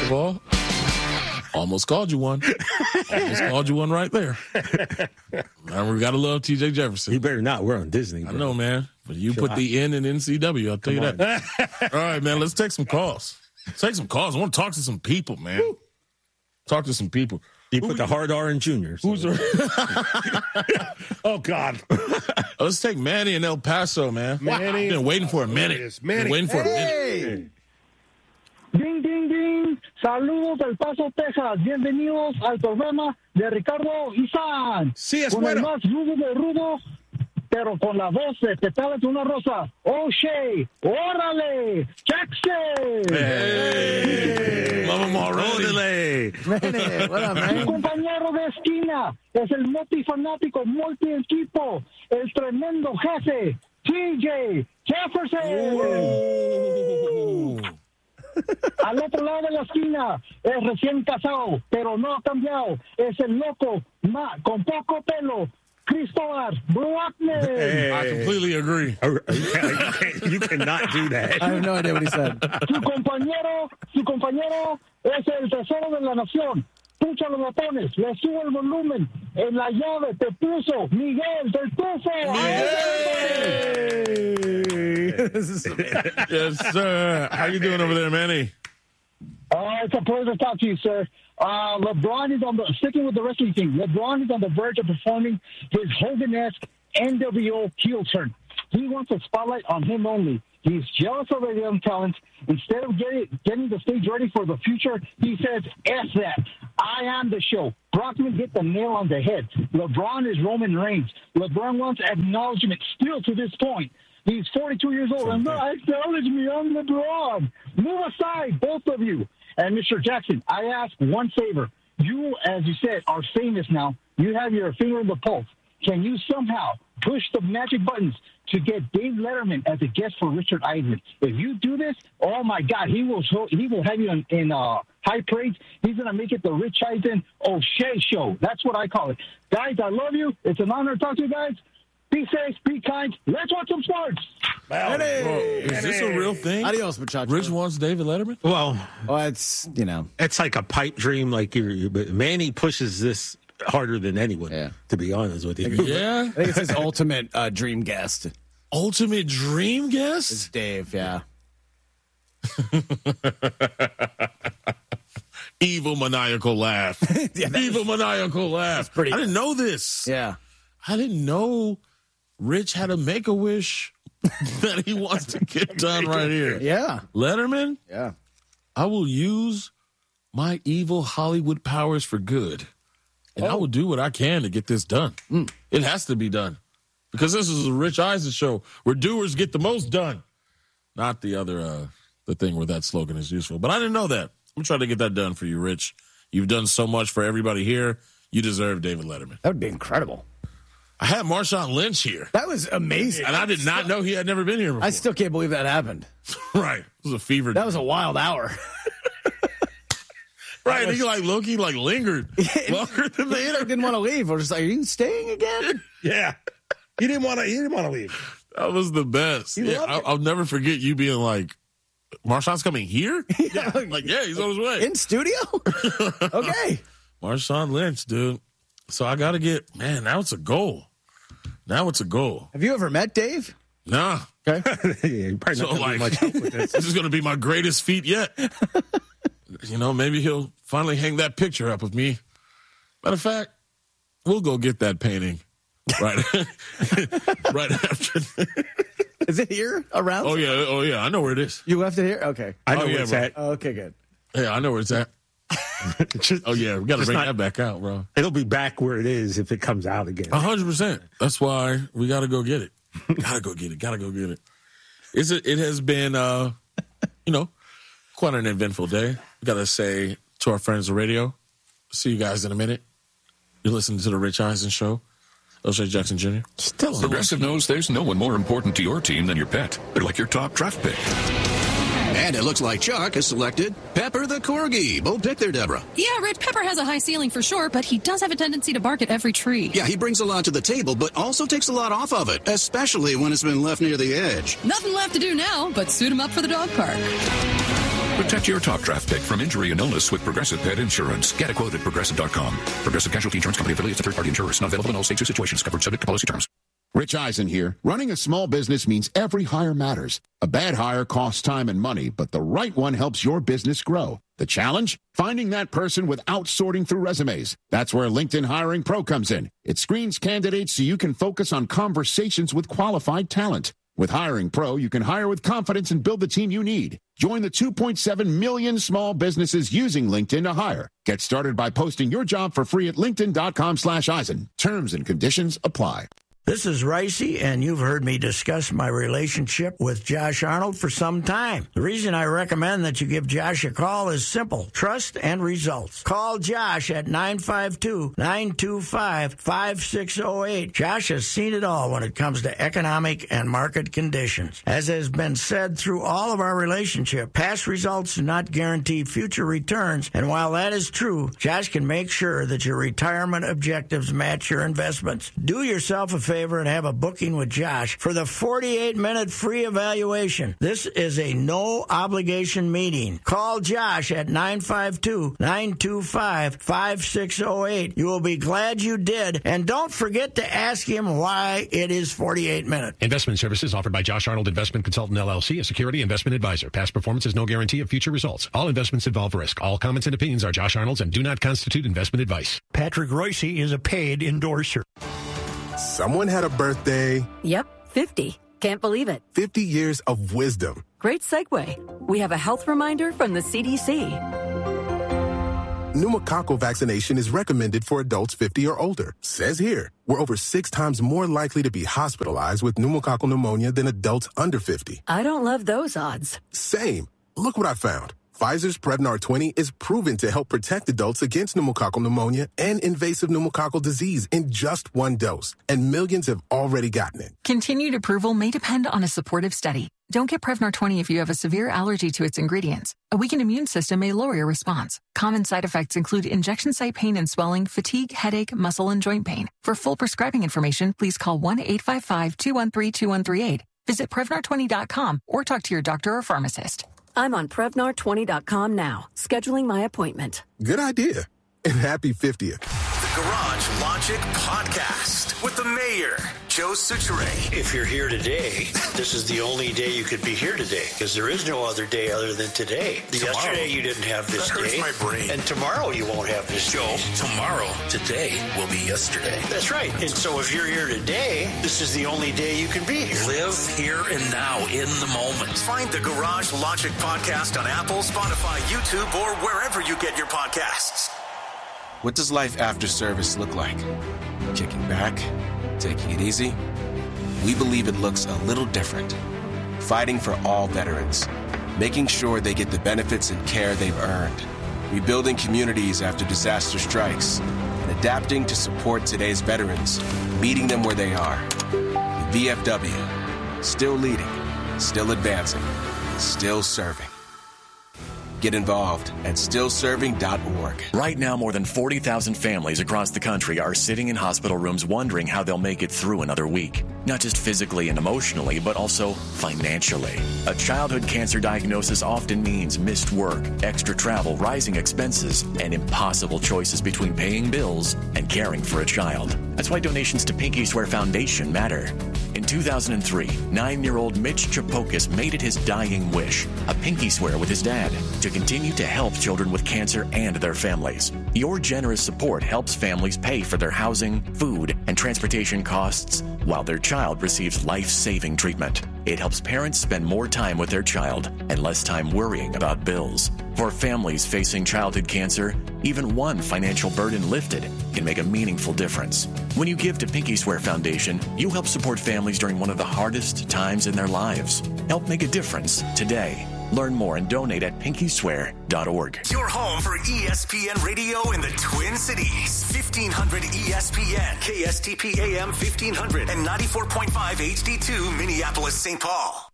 of all, almost called you one. Almost called you one right there. Man, we got to love T.J. Jefferson. You better not. We're on Disney. Bro. I know, man. But you put the N in NCW, I'll tell you that. All right, man, let's take some calls. Take some calls. I want to talk to some people, man. Woo. Talk to some people. You put the hard R in Junior. So. Oh, God. Let's take Manny in El Paso, man. Manny. Been waiting for a minute. Manny. Been waiting for a minute. Ding, ding, ding. Saludos del Paso, Texas. Bienvenidos al programa de Ricardo Izan. Sí, es con bueno. el más rudo de rudos, pero con la voz de Petales de una Rosa. O'Shea, órale, Jackson. Hey. Love him already. Man, what up, man? Mi compañero de esquina es el multifanático, multi-equipo, el tremendo jefe, TJ Jefferson. Al otro lado de la esquina es recién casado, pero no ha cambiado. Es el loco con poco pelo, Cristóbal Brockman. Hey. I completely agree. You cannot do that. I have no idea what he said. Su compañero es el tesoro de la nación. Pucha los botones, le sube el volumen. En la llave te puso Miguel del Tufo. Yes, sir. How you doing over there, Manny? It's a pleasure to talk to you, sir. LeBron is sticking with the wrestling thing. LeBron is on the verge of performing his Hogan-esque NWO heel turn. He wants a spotlight on him only. He's jealous of the young talents. Instead of getting the stage ready for the future, he says, F that. I am the show. Brockman hit the nail on the head. LeBron is Roman Reigns. LeBron wants acknowledgement still to this point. He's 42 years old. And no, acknowledge me, I'm LeBron. Move aside, both of you. And Mr. Jackson, I ask one favor. You, as you said, are famous now. You have your finger in the pulse. Can you somehow push the magic buttons to get Dave Letterman as a guest for Richard Eisen? If you do this, oh my God, he will have you in high praise. He's gonna make it the Rich Eisen O'Shea show. That's what I call it. Guys, I love you. It's an honor to talk to you guys. Be safe, be kind. Let's watch some sports. Is this a real thing? Adios, muchacho. Rich wants David Letterman? Well, it's, it's like a pipe dream. Like but Manny pushes this harder than anyone, to be honest with you. Yeah? I think it's his ultimate dream guest. Ultimate dream guest? It's Dave, yeah. Evil maniacal laugh. Evil maniacal laugh. I didn't know this. Yeah. I didn't know Rich had a Make-A-Wish that he wants to get done right here. Yeah. Letterman? Yeah. I will use my evil Hollywood powers for good. And I will do what I can to get this done. It has to be done. Because this is a Rich Eisen show where doers get the most done. Not the other, the thing where that slogan is useful. But I didn't know that. I'm trying to get that done for you, Rich. You've done so much for everybody here. You deserve David Letterman. That would be incredible. I had Marshawn Lynch here. That was amazing. And I did not know he had never been here before. I still can't believe that happened. Right. It was a fever. That was a wild hour. Right. He Loki lingered longer than the interview. Didn't want to leave. We're just like, are you staying again? Yeah. He didn't want to leave. That was the best. I'll never forget you being like, Marshawn's coming here? Yeah. He's on his way. In studio? Okay. Marshawn Lynch, dude. So I got to get, man, now it's a goal. Have you ever met Dave? Nah. Okay. You're probably not going to much help with this. This is going to be my greatest feat yet. Maybe he'll finally hang that picture up of me. Matter of fact, we'll go get that painting right after. Is it here around? Oh yeah. I know where it is. You left it here? Okay. I know where it's at. Oh, okay, good. Yeah, I know where it's at. We got to bring that back out, bro. It'll be back where it is if it comes out again. 100%. That's why we got to go get it. Gotta go get it. It has been, quite an eventful day. We got to say to our friends on radio, see you guys in a minute. You're listening to the Rich Eisen Show. O'Shea Jackson Jr. Still Progressive knows there's no one more important to your team than your pet. They're like your top draft pick. And it looks like Chuck has selected Pepper the Corgi. Bold pick there, Deborah. Yeah, Rich, Pepper has a high ceiling for sure, but he does have a tendency to bark at every tree. Yeah, he brings a lot to the table, but also takes a lot off of it, especially when it's been left near the edge. Nothing left to do now but suit him up for the dog park. Protect your top draft pick from injury and illness with Progressive Pet Insurance. Get a quote at Progressive.com. Progressive Casualty Insurance Company affiliates and third-party insurers. Not available in all states or situations. Covered subject to policy terms. Rich Eisen here. Running a small business means every hire matters. A bad hire costs time and money, but the right one helps your business grow. The challenge? Finding that person without sorting through resumes. That's where LinkedIn Hiring Pro comes in. It screens candidates so you can focus on conversations with qualified talent. With Hiring Pro, you can hire with confidence and build the team you need. Join the 2.7 million small businesses using LinkedIn to hire. Get started by posting your job for free at linkedin.com/Eisen. Terms and conditions apply. This is Ricey, and you've heard me discuss my relationship with Josh Arnold for some time. The reason I recommend that you give Josh a call is simple: trust and results. Call Josh at 952-925-5608. Josh has seen it all when it comes to economic and market conditions. As has been said through all of our relationship, past results do not guarantee future returns, and while that is true, Josh can make sure that your retirement objectives match your investments. Do yourself a favor and have a booking with Josh for the 48-minute free evaluation. This is a no-obligation meeting. Call Josh at 952-925-5608. You will be glad you did, and don't forget to ask him why it is 48 minutes. Investment services offered by Josh Arnold Investment Consultant, LLC, a security investment advisor. Past performance is no guarantee of future results. All investments involve risk. All comments and opinions are Josh Arnold's and do not constitute investment advice. Patrick Royce is a paid endorser. Someone had a birthday. Yep, 50. Can't believe it. 50 years of wisdom. Great segue. We have a health reminder from the CDC. Pneumococcal vaccination is recommended for adults 50 or older. Says here, we're over 6 times more likely to be hospitalized with pneumococcal pneumonia than adults under 50. I don't love those odds. Same. Look what I found. Pfizer's Prevnar 20 is proven to help protect adults against pneumococcal pneumonia and invasive pneumococcal disease in just 1 dose, and millions have already gotten it. Continued approval may depend on a supportive study. Don't get Prevnar 20 if you have a severe allergy to its ingredients. A weakened immune system may lower your response. Common side effects include injection site pain and swelling, fatigue, headache, muscle, and joint pain. For full prescribing information, please call 1-855-213-2138. Visit Prevnar20.com or talk to your doctor or pharmacist. I'm on Prevnar20.com now, scheduling my appointment. Good idea. And happy 50th. The Garage Logic Podcast with the mayor, Joe Soucheray. If you're here today, this is the only day you could be here today, because there is no other day other than today. Yesterday you didn't have this that day. Hurts my brain. And tomorrow you won't have this Joe, day. tomorrow, today will be yesterday. That's right. And so if you're here today, this is the only day you can be here. Live here and now in the moment. Find the Garage Logic Podcast on Apple, Spotify, YouTube, or wherever you get your podcasts. What does life after service look like? Kicking back? Taking it easy? We believe it looks a little different. Fighting for all veterans. Making sure they get the benefits and care they've earned. Rebuilding communities after disaster strikes. And adapting to support today's veterans. Meeting them where they are. The VFW. Still leading. Still advancing. Still serving. Get involved at stillserving.org. Right now, more than 40,000 families across the country are sitting in hospital rooms wondering how they'll make it through another week. Not just physically and emotionally, but also financially. A childhood cancer diagnosis often means missed work, extra travel, rising expenses, and impossible choices between paying bills and caring for a child. That's why donations to Pinky Swear Foundation matter. In 2003, 9-year-old Mitch Chapokas made it his dying wish, a pinky swear with his dad, to continue to help children with cancer and their families. Your generous support helps families pay for their housing, food, and transportation costs while their child receives life-saving treatment. It helps parents spend more time with their child and less time worrying about bills. For families facing childhood cancer, even one financial burden lifted can make a meaningful difference. When you give to Pinky Swear Foundation, you help support families during one of the hardest times in their lives. Help make a difference today. Learn more and donate at pinkyswear.org. Your home for ESPN Radio in the Twin Cities. 1500 ESPN, KSTP AM 1500, and 94.5 HD2 Minneapolis, St. Paul.